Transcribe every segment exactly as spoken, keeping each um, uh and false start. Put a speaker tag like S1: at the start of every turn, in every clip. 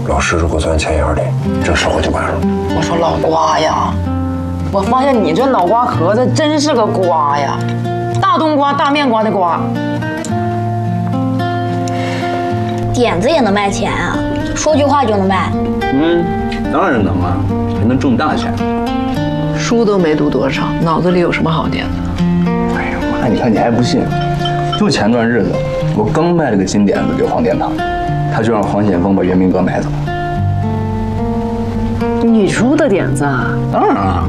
S1: 老实实给我钻钱眼里，这个社会就完了。
S2: 我说老瓜呀，我发现你这脑瓜壳子真是个瓜呀，大冬瓜、大面瓜的瓜。
S3: 点子也能卖钱啊？说句话就能卖？
S4: 嗯，当然能啊，还能挣大钱。
S5: 书都没读多少，脑子里有什么好点子？
S4: 哎呀妈，你看你还不信？就前段日子，我刚卖了个金点子给黄殿堂，他就让黄显峰把袁明阁买走。
S5: 你出的点子啊？
S4: 当然啊。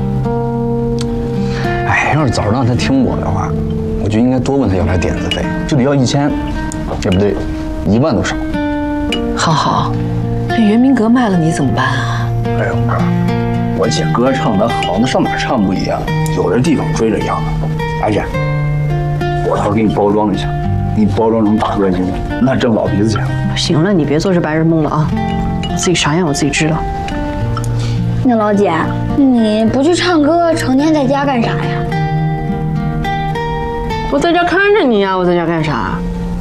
S4: 哎，要是早知道他听我的话，我就应该多问他要点点子费，就得要一千，也不对，一万都少。
S5: 好好，这袁明阁卖了你怎么办啊？
S4: 哎呦妈！我姐歌唱得好，那上哪儿唱不一样？有的地方追着样的。哎姐，我到时候给你包装一下，给你包装成大歌星，那挣老鼻子钱了。
S5: 行了，你别做这白日梦了啊！我自己啥样我自己知道。
S3: 那老姐，你不去唱歌，成天在家干啥呀？
S5: 我在家看着你呀，我在家干啥？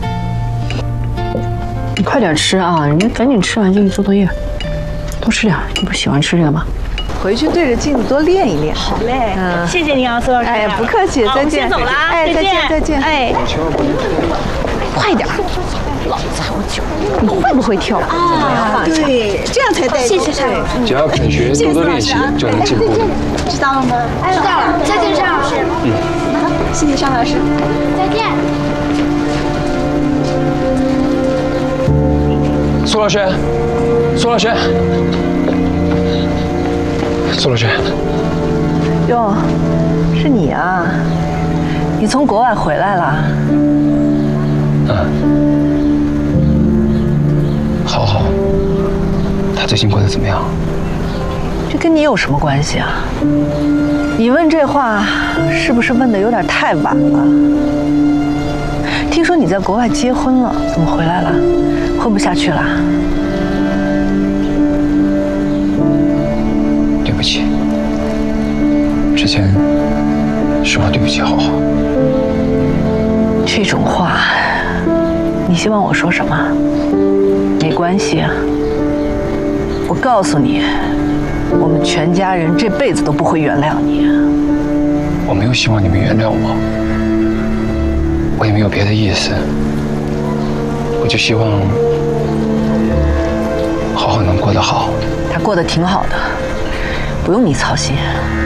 S5: 你快点吃啊！你赶紧吃完进去做作业，多吃点。你不喜欢吃这个吗？
S6: 回去对着镜子多练一练。
S7: 好嘞，
S6: 嗯，
S7: 谢谢你啊，苏老师。
S6: 哎，不客气，再见。
S7: 先走了啊，
S6: 哎，再见，再见。
S7: 哎，
S6: 快点，老子还会跳，你会不会跳
S7: 啊？对，这样才带劲。谢谢蔡老师。
S1: 只要肯学，多多练习，就能进步的。
S7: 知道了吗？
S3: 知道了，再见，尚老师。
S1: 嗯，
S7: 好，谢谢尚老师。
S3: 再见。
S1: 苏老师，苏老师，苏老师。
S6: 哟，是你啊？你从国外回来了？
S1: 嗯。好好。他最近过得怎么样？
S6: 这跟你有什么关系啊？你问这话是不是问的有点太晚了？听说你在国外结婚了，怎么回来了？混不下去了？
S1: 对不起，之前说好对不起，好好。
S6: 这种话，你希望我说什么？没关系啊，我告诉你，我们全家人这辈子都不会原谅你。
S1: 我没有希望你们原谅我，我也没有别的意思，我就希望好好能过得好。
S6: 他过得挺好的，不用你操心。